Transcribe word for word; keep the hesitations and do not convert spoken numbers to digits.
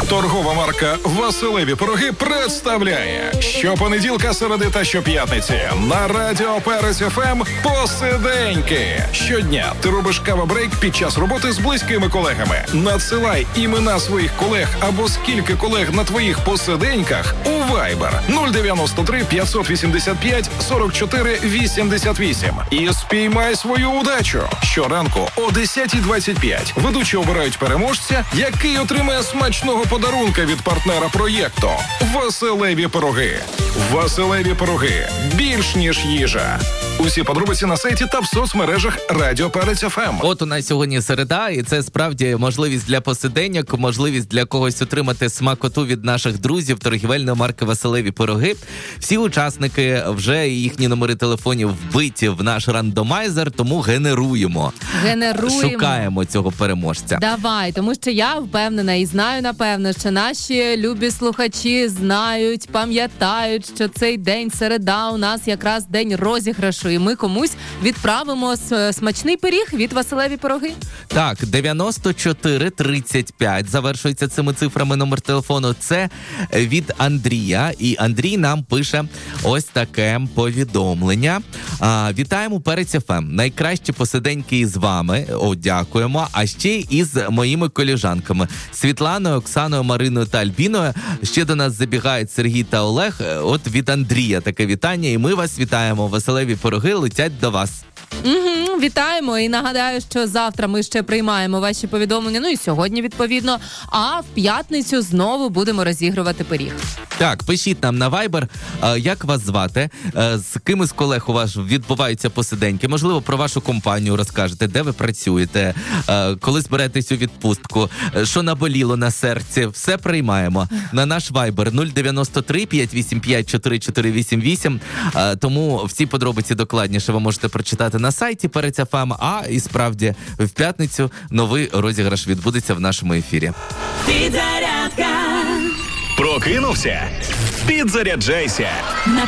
Торгова марка «Василеві пироги» представляє щопонеділка, середи та щоп'ятниці на Радіо Перець еф ем посиденьки. Щодня ти робиш кава-брейк під час роботи з близькими колегами. Надсилай імена своїх колег або скільки колег на твоїх посиденьках у Viber нуль дев'яносто три п'ятсот вісімдесят п'ять сорок чотири вісімдесят вісім і спіймай свою удачу. Щоранку о десята двадцять п'ять ведучі обирають переможця, який отримає смачного подарунка від партнера проєкту «Василеві пироги». «Василеві пироги» – більш ніж їжа. Усі подробиці на сайті та в соцмережах Радіо Перець еф ем. От у нас сьогодні середа, і це справді можливість для посиденьок, можливість для когось отримати смакоту від наших друзів торгівельної марки «Василеві пироги». Всі учасники, вже їхні номери телефонів вбиті в наш рандомайзер, тому генеруємо. Генеруємо. Шукаємо цього переможця. Давай, тому що я впевнена і знаю, напевно, що наші любі слухачі знають, пам'ятають, що цей день середа у нас якраз день розіграшу, і ми комусь відправимо смачний пиріг від «Василеві пироги». Так, дев'яносто чотири тридцять п'ять завершується цими цифрами номер телефону. Це від Андрія. І Андрій нам пише ось таке повідомлення. А, вітаємо Перець еф ем. Найкращі посиденьки із вами. О, дякуємо. А ще із моїми колежанками Світланою, Оксаною, Мариною та Альбіною. Ще до нас забігають Сергій та Олег. От від Андрія таке вітання. І ми вас вітаємо. Василеві пироги летять до вас. Угу, вітаємо і нагадаю, що завтра ми ще приймаємо ваші повідомлення, ну і сьогодні відповідно, а в п'ятницю знову будемо розігрувати пиріг. Так, пишіть нам на Viber, як вас звати, з ким із колег у вас відбуваються посиденьки, можливо, про вашу компанію розкажете, де ви працюєте, коли зберетесь у відпустку, що наболіло на серці, все приймаємо. На наш Viber нуль дев'яносто три п'ятсот вісімдесят п'ять чотири чотири вісім вісім, тому всі подробиці докладніше ви можете прочитати на сайті Перець еф ем, а і справді в п'ятницю новий розіграш відбудеться в нашому ефірі. Підзарядка. Прокинувся? Підзаряджайся. На